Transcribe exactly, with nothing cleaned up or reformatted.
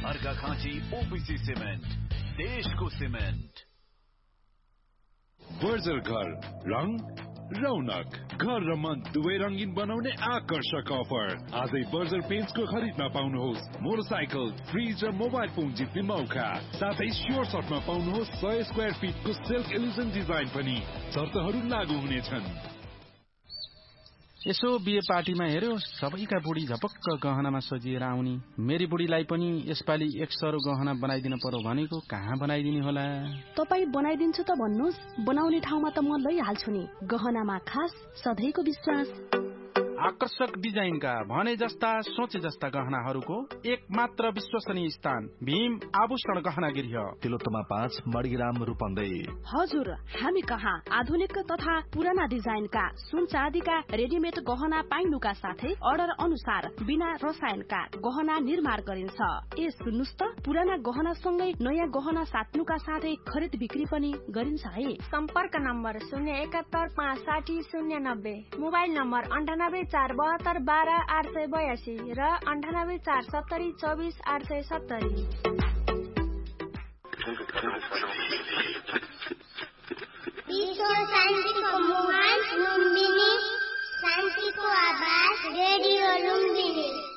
Arghakhanchi OPC cement, देशको cement. Berger घर, रङ रौनक, घर र मन दुवै रंगीन बनाउने आकर्षक अफर। आजै बर्जर पेन्ट्सको खरिदमा पाउनुहोस् मोटरसाइकल, फ्रिज र मोबाइल फोन जित्ने मौका। साथै स्योर सर्टमा पाउनुहोस् सय स्क्वायर फिटको सेल्फ इल्युजन डिजाइन पनि। शर्तहरू लागू हुनेछन्। यसो बिहे पार्टीमा हेर्यो, सबैका बुढी झपक्क गहनामा सजिएर आउने। मेरी बुढीलाई पनि यसपालि एक सरो गहना बनाइदिन पर्यो भनेको, कहाँ बनाइदिने होला? तपाई बनाइदिन्छु त भन्नुहोस्, बनाउने ठाउँमा त म लैहाल्छु नि। गहनामा खास सधैँको विश्वास। आकर्षक डिजाइनका भने जस्ता सोचे जस्ता गहनाहरूको एक मात्र विश्वसनीय स्थान भीम आभूषण गहना गृह, तिलोत्तमा पाँच मणिग्राम रूपन्देही। हजुर, हामी कहाँ आधुनिक तथा पुराना डिजाइनका सुन चाँदीका रेडिमेड गहना पाइनुका साथै अर्डर अनुसार बिना रसायनका गहना निर्माण गरिन्छ। ए सुन्नुस् त, पुराना गहना सँगै नयाँ गहना साट्नुका साथै खरिद बिक्री पनि गरिन्छ है। सम्पर्क नम्बर शून्य एकात्तर पाँच साठी शून्य नब्बे, मोबाइल नम्बर अन्ठानब्बे चार बहत्तर बाह्र आठ सय बयासी र अन्ठानब्बे चार सत्तरी चौबिस आठ सय सत्तरी। विश्व शान्तिको मुहान लुम्बिनी, शान्तिको आवाज रेडियो लुम्बिनी।